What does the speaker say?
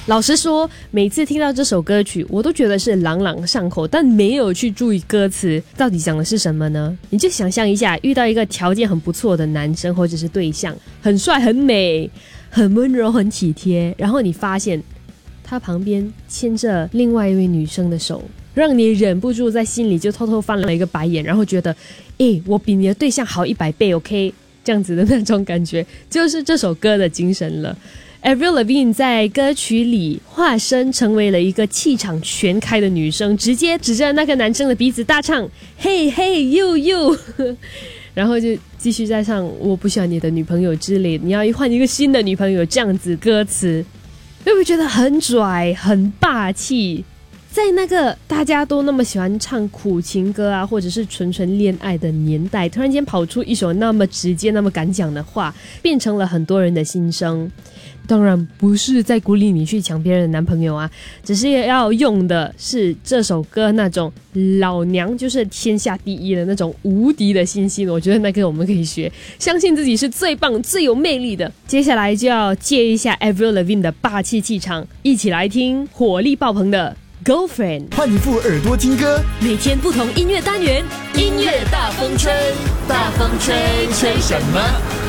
老实说，每次听到这首歌曲，我都觉得是朗朗上口，但没有去注意歌词到底讲的是什么呢？你就想象一下，遇到一个条件很不错的男生或者是对象，很帅、很美、很温柔、很体贴，然后你发现他旁边牵着另外一位女生的手，让你忍不住在心里就偷偷翻了一个白眼，然后觉得，我比你的对象好100倍 ，OK？ 这样子的那种感觉，就是这首歌的精神了。Avril Lavigne 在歌曲里化身成为了一个气场全开的女生，直接指着那个男生的鼻子大唱 Hey Hey You You 然后就继续再唱我不喜欢你的女朋友之类的，你要换一个新的女朋友，这样子歌词会不会觉得很拽很霸气？在那个大家都那么喜欢唱苦情歌啊，或者是纯纯恋爱的年代，突然间跑出一首那么直接那么敢讲的话，变成了很多人的心声。当然不是在鼓励你去抢别人的男朋友啊，只是要用的是这首歌那种老娘就是天下第一的那种无敌的信心，我觉得那个我们可以学，相信自己是最棒最有魅力的。接下来就要借一下 Avril Lavigne 的霸气气场，一起来听火力爆棚的Girlfriend， 换一副耳朵听歌， 每天不同音乐单元，音乐大风吹，大风吹，吹什么？